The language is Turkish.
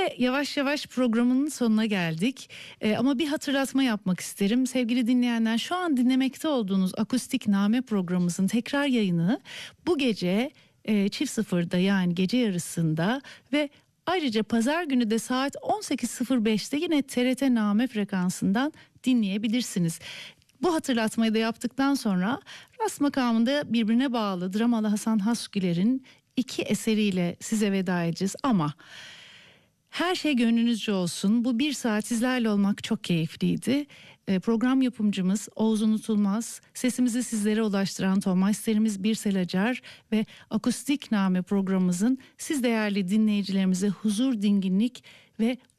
yavaş yavaş programın sonuna geldik. Ama bir hatırlatma yapmak isterim. Sevgili dinleyenler, şu an dinlemekte olduğunuz Akustik Name programımızın tekrar yayını bu gece çift sıfırda, yani gece yarısında ve ayrıca pazar günü de saat 18.05'te yine TRT Name frekansından dinleyebilirsiniz. Bu hatırlatmayı da yaptıktan sonra rast makamında birbirine bağlı dramalı Hasan Hasgüler'in 2 eseriyle size veda edeceğiz. Ama her şey gönlünüzce olsun. Bu 1 saat sizlerle olmak çok keyifliydi. Program yapımcımız Oğuz Unutulmaz, sesimizi sizlere ulaştıran Tomasterimiz Birsel Acar ve Akustik Name programımızın siz değerli dinleyicilerimize huzur, dinginlik ve